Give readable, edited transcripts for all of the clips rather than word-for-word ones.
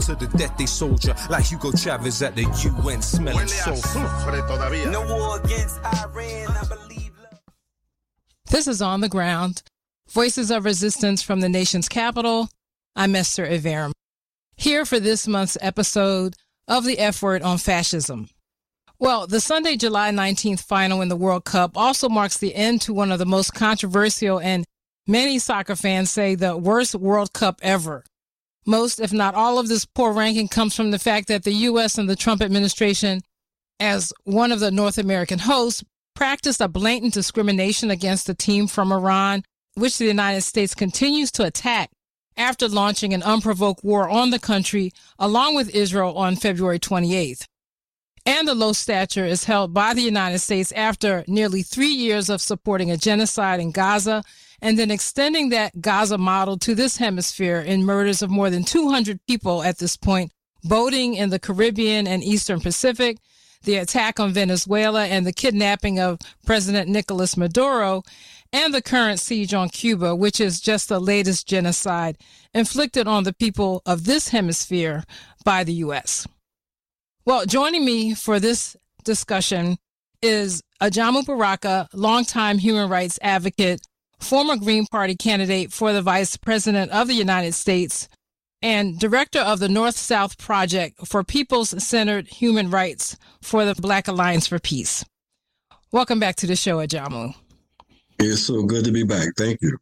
to the death they soldier, like Hugo Chavez at the UN smelling sulfur. No war against Iran, I believe. This is On the Ground, Voices of Resistance from the nation's capital. I'm Esther Iverem, here for this month's episode of the F Word on Fascism. Well, the Sunday, July 19th final in the World Cup also marks the end to one of the most controversial and many soccer fans say the worst World Cup ever. Most, if not all, of this poor ranking comes from the fact that the U.S. and the Trump administration, as one of the North American hosts, practiced a blatant discrimination against the team from Iran, which the United States continues to attack after launching an unprovoked war on the country along with Israel on February 28th. And the low stature is held by the United States after nearly 3 years of supporting a genocide in Gaza and then extending that Gaza model to this hemisphere in murders of more than 200 people at this point, boating in the Caribbean and Eastern Pacific, the attack on Venezuela and the kidnapping of President Nicolas Maduro, and the current siege on Cuba, which is just the latest genocide inflicted on the people of this hemisphere by the U.S. Well, joining me for this discussion is Ajamu Baraka, longtime human rights advocate, former Green Party candidate for the Vice President of the United States, and director of the North-South Project for Peoples-Centered Human Rights for the Black Alliance for Peace. Welcome back to the show, Ajamu. It's so good to be back. Thank you.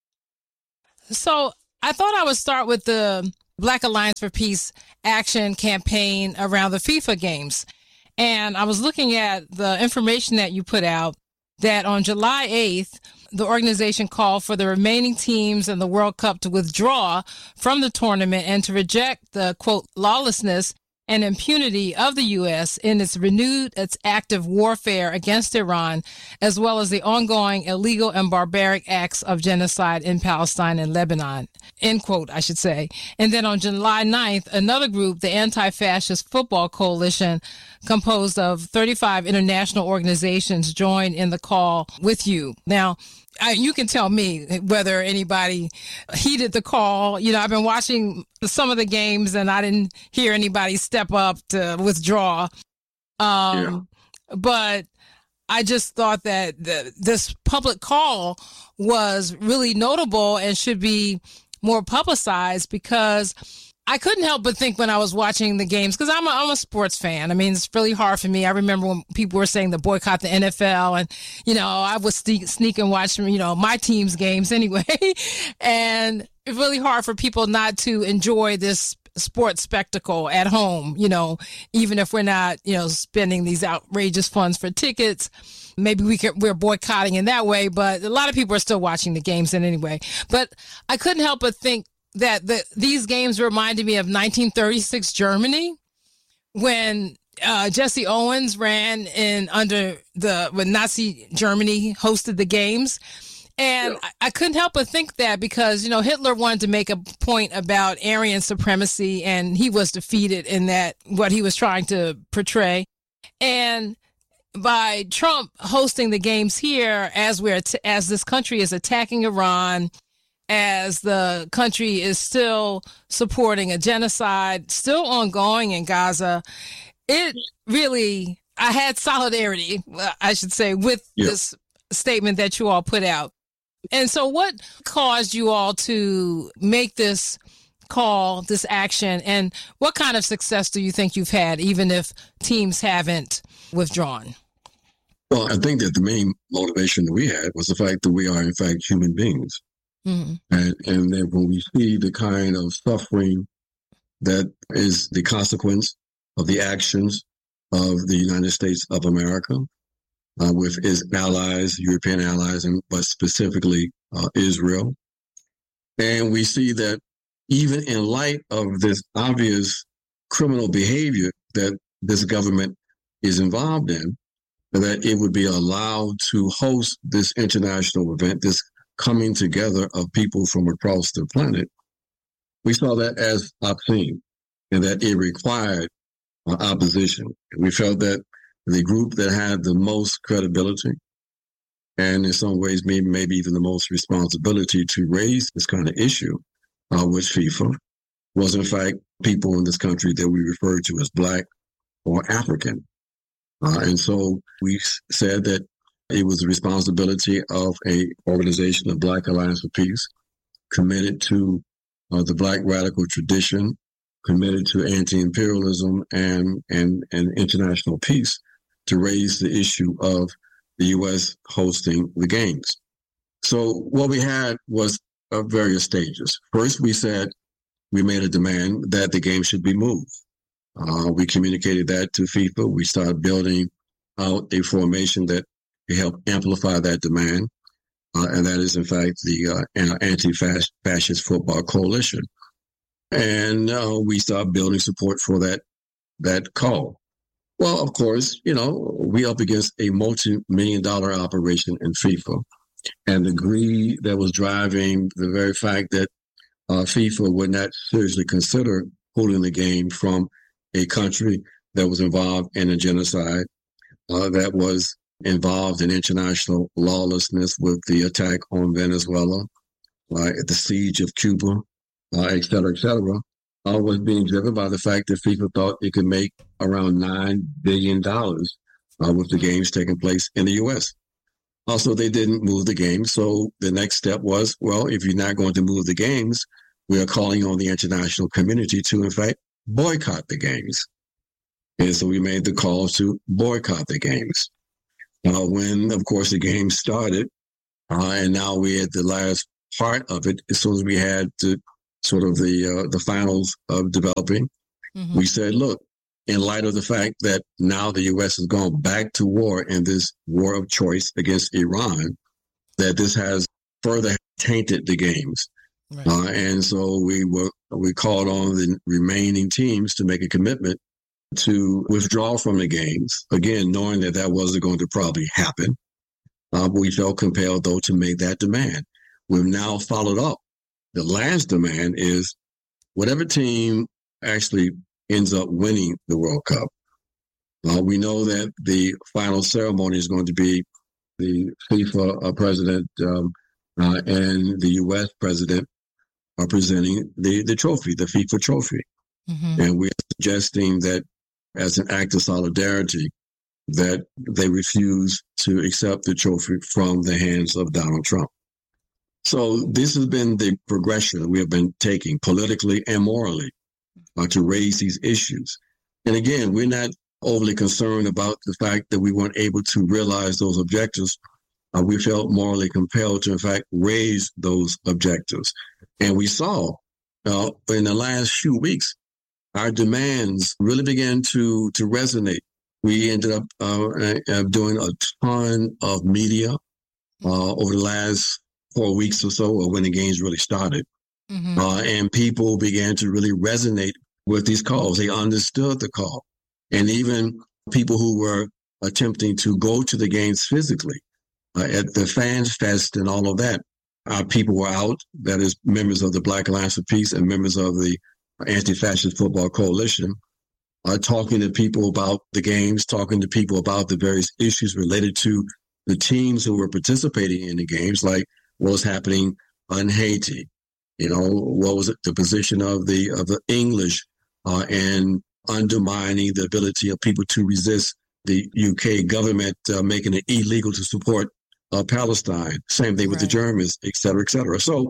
So I thought I would start with the Black Alliance for Peace action campaign around the FIFA games. And I was looking at the information that you put out that on July 8th, the organization called for the remaining teams in the World Cup to withdraw from the tournament and to reject the, quote, lawlessness and impunity of the U.S. in its active warfare against Iran, as well as the ongoing illegal and barbaric acts of genocide in Palestine and Lebanon, end quote, I should say. And then on July 9th, another group, the Anti-Fascist Football Coalition, composed of 35 international organizations, joined in the call with you. Now, you can tell me whether anybody heeded the call. You know, I've been watching some of the games and I didn't hear anybody step up to withdraw. But I just thought that this public call was really notable and should be more publicized, because I couldn't help but think when I was watching the games, because I'm a sports fan. I mean, it's really hard for me. I remember when people were saying to boycott the NFL, and, you know, I would sneak and watch, you know, my team's games anyway. And it's really hard for people not to enjoy this sports spectacle at home, you know, even if we're not, you know, spending these outrageous funds for tickets. Maybe we're boycotting in that way, but a lot of people are still watching the games in anyway. But I couldn't help but think that these games reminded me of 1936 Germany, when Jesse Owens ran when Nazi Germany hosted the games. And I couldn't help but think that, because, you know, Hitler wanted to make a point about Aryan supremacy, and he was defeated in that, what he was trying to portray. And by Trump hosting the games here, as this country is attacking Iran, as the country is still supporting a genocide still ongoing in Gaza, it really, I had solidarity, I should say, with this statement that you all put out. And so what caused you all to make this call, this action, and what kind of success do you think you've had, even if teams haven't withdrawn? Well, I think that the main motivation that we had was the fact that we are, in fact, human beings. Mm-hmm. And that when we see the kind of suffering that is the consequence of the actions of the United States of America, with its allies, European allies, but specifically Israel, and we see that even in light of this obvious criminal behavior that this government is involved in, that it would be allowed to host this international event, this coming together of people from across the planet, we saw that as obscene and that it required opposition. We felt that the group that had the most credibility and in some ways maybe even the most responsibility to raise this kind of issue was FIFA. was in fact people in this country that we refer to as Black or African. And so we said that it was the responsibility of a organization, the Black Alliance for Peace, committed to the Black radical tradition, committed to anti-imperialism and international peace, to raise the issue of the U.S. hosting the games. So what we had was various stages. First, we said we made a demand that the game should be moved. We communicated that to FIFA. We started building out a formation that helped amplify that demand, and that is, in fact, the Anti-Fascist Football Coalition. And we started building support for that call. Well, of course, we up against a multi-million-dollar operation in FIFA, and the greed that was driving the very fact that FIFA would not seriously consider holding the game from a country that was involved in a genocide, that was involved in international lawlessness with the attack on Venezuela, the siege of Cuba, et cetera, was being driven by the fact that FIFA thought it could make around $9 billion with the games taking place in the U.S. Also, they didn't move the games. So the next step was, well, if you're not going to move the games, we are calling on the international community to, in fact, boycott the games. And so we made the call to boycott the games. When, of course, the game started, and now we're at the last part of it, as soon as we had to sort of the finals of developing, we said, look, in light of the fact that now the U.S. has gone back to war in this war of choice against Iran, that this has further tainted the games. Right. And so we called on the remaining teams to make a commitment to withdraw from the games, again, knowing that wasn't going to probably happen. But we felt compelled, though, to make that demand. We've now followed up. The last demand is whatever team actually ends up winning the World Cup. We know that the final ceremony is going to be the FIFA president and the U.S. president are presenting the trophy, the FIFA trophy. And we're suggesting that as an act of solidarity, that they refuse to accept the trophy from the hands of Donald Trump. So this has been the progression we have been taking politically and morally to raise these issues. And again, we're not overly concerned about the fact that we weren't able to realize those objectives. We felt morally compelled to, in fact, raise those objectives. And we saw in the last few weeks, our demands really began to resonate. We ended up doing a ton of media over the last 4 weeks or so, or when the games really started. And people began to really resonate with these calls. They understood the call. And even people who were attempting to go to the games physically, at the Fans Fest and all of that, our people were out, that is members of the Black Alliance for Peace and members of the Anti-Fascist Football Coalition, talking to people about the games, talking to people about the various issues related to the teams who were participating in the games, like what was happening in Haiti, what was the position of the English and undermining the ability of people to resist the UK government making it illegal to support Palestine. Same thing with the Germans, et cetera, et cetera. So,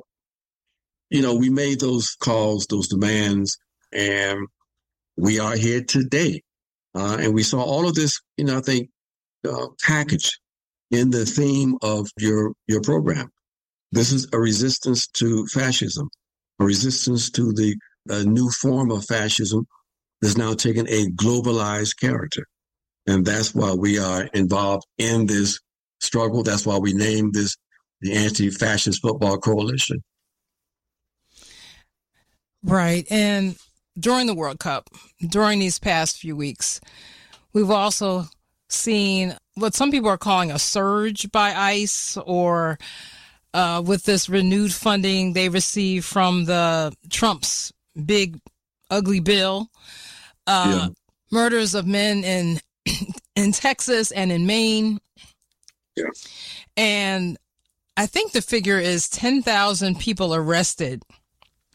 we made those calls, those demands, and we are here today. And we saw all of this, I think, packaged in the theme of your program. This is a resistance to fascism, a resistance to the new form of fascism that's now taken a globalized character. And that's why we are involved in this struggle. That's why we named this the Anti-Fascist Football Coalition. Right. And during the World Cup, during these past few weeks, we've also seen what some people are calling a surge by ICE, or with this renewed funding they received from the Trump's big, ugly bill, murders of men in Texas and in Maine. Yeah. And I think the figure is 10,000 people arrested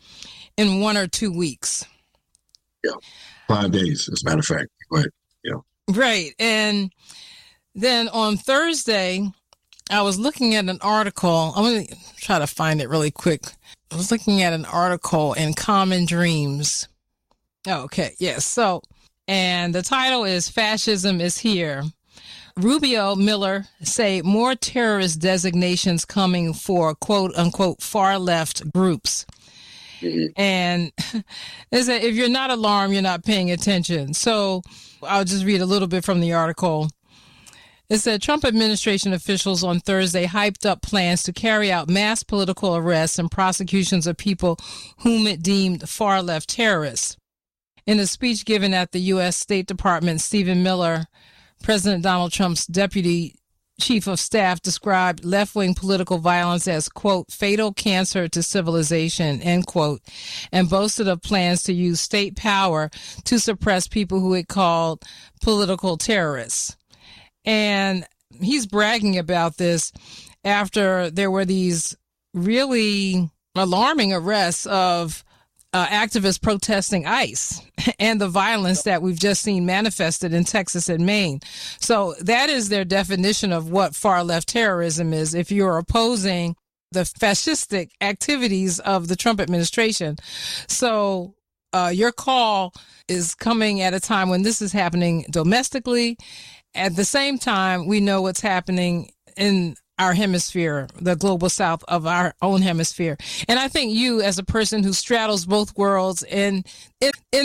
in 1 or 2 weeks. Yeah, 5 days, as a matter of fact. Right. Yeah. Right. And then on Thursday, I was looking at an article. I'm going to try to find it really quick. I was looking at an article in Common Dreams. Okay. Yes. So, and the title is Fascism is Here. Rubio Miller say more terrorist designations coming for quote unquote far left groups. And they said, if you're not alarmed, you're not paying attention. So I'll just read a little bit from the article. It said Trump administration officials on Thursday hyped up plans to carry out mass political arrests and prosecutions of people whom it deemed far left terrorists. In a speech given at the U.S. State Department, Stephen Miller, President Donald Trump's deputy chief of staff, described left-wing political violence as, quote, fatal cancer to civilization, end quote, and boasted of plans to use state power to suppress people who it called political terrorists. And he's bragging about this after there were these really alarming arrests of activists protesting ICE and the violence that we've just seen manifested in Texas and Maine. So that is their definition of what far left terrorism is. If you're opposing the fascistic activities of the Trump administration. So your call is coming at a time when this is happening domestically. At the same time, we know what's happening in our hemisphere, the global south of our own hemisphere. And I think you, as a person who straddles both worlds and in